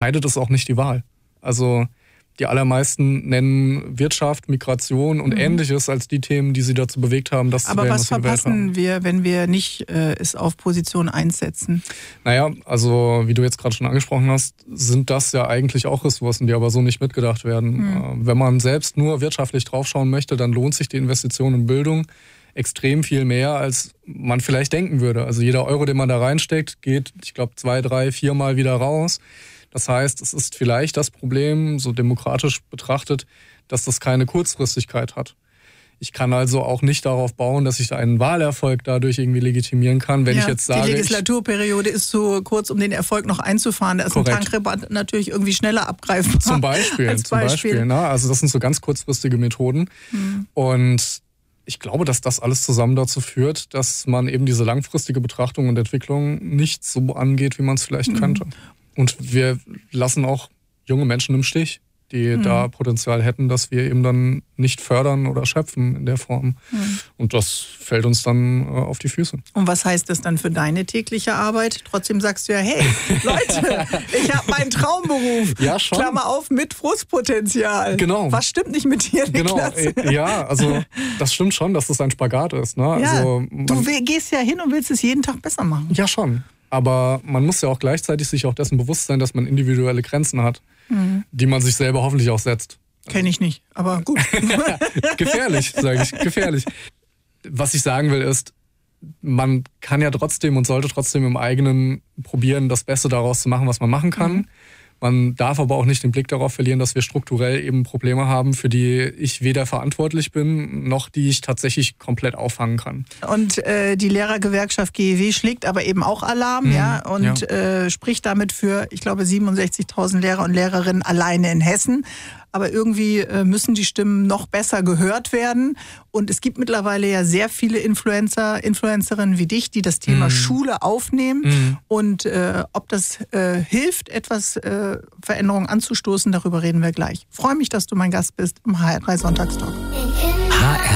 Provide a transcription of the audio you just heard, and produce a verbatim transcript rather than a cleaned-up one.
schneidet es auch nicht die Wahl. Also die allermeisten nennen Wirtschaft, Migration und mhm. Ähnliches als die Themen, die sie dazu bewegt haben, das Aber zu wählen, was was sie gewählt haben. verpassen wir, wenn wir nicht äh, es auf Position eins setzen? Naja, also wie du jetzt gerade schon angesprochen hast, sind das ja eigentlich auch Ressourcen, die aber so nicht mitgedacht werden. Mhm. Äh, wenn man selbst nur wirtschaftlich draufschauen möchte, dann lohnt sich die Investition in Bildung extrem viel mehr, als man vielleicht denken würde. Also jeder Euro, den man da reinsteckt, geht, ich glaube, zwei, drei, viermal wieder raus. Das heißt, es ist vielleicht das Problem, so demokratisch betrachtet, dass das keine Kurzfristigkeit hat. Ich kann also auch nicht darauf bauen, dass ich einen Wahlerfolg dadurch irgendwie legitimieren kann, wenn ja, ich jetzt sage... Die Legislaturperiode ist zu kurz, um den Erfolg noch einzufahren. Da ist korrekt. Ein Tankrabatt natürlich irgendwie schneller abgreifbar. Zum Beispiel, als zum Beispiel. Beispiel. Ne? Also das sind so ganz kurzfristige Methoden. Mhm. Und ich glaube, dass das alles zusammen dazu führt, dass man eben diese langfristige Betrachtung und Entwicklung nicht so angeht, wie man es vielleicht mhm. könnte. Und wir lassen auch junge Menschen im Stich, die mhm. da Potenzial hätten, dass wir eben dann nicht fördern oder schöpfen in der Form. Mhm. Und das fällt uns dann äh, auf die Füße. Und was heißt das dann für deine tägliche Arbeit? Trotzdem sagst du ja, hey, Leute, ich habe meinen Traumberuf. Ja, schon. Klammer auf, mit Frustpotenzial. Genau. Was stimmt nicht mit dir, Niklas? Genau, ja, also das stimmt schon, dass das ein Spagat ist. Ne? Ja, also, du gehst ja hin und willst es jeden Tag besser machen. Ja, schon. Aber man muss ja auch gleichzeitig sich auch dessen bewusst sein, dass man individuelle Grenzen hat, mhm. die man sich selber hoffentlich auch setzt. Kenne ich nicht, aber gut. Gefährlich, sage ich, gefährlich. Was ich sagen will ist, man kann ja trotzdem und sollte trotzdem im eigenen probieren, das Beste daraus zu machen, was man machen kann. Mhm. Man darf aber auch nicht den Blick darauf verlieren, dass wir strukturell eben Probleme haben, für die ich weder verantwortlich bin, noch die ich tatsächlich komplett auffangen kann. Und äh, die Lehrergewerkschaft G E W schlägt aber eben auch Alarm, mhm, ja, und ja. Äh, spricht damit für, ich glaube, siebenundsechzigtausend Lehrer und Lehrerinnen alleine in Hessen. Aber irgendwie äh, müssen die Stimmen noch besser gehört werden. Und es gibt mittlerweile ja sehr viele Influencer, Influencerinnen wie dich, die das Thema mm. Schule aufnehmen. Mm. Und äh, ob das äh, hilft, etwas äh, Veränderungen anzustoßen, darüber reden wir gleich. Ich freue mich, dass du mein Gast bist im H R drei Sonntagstalk.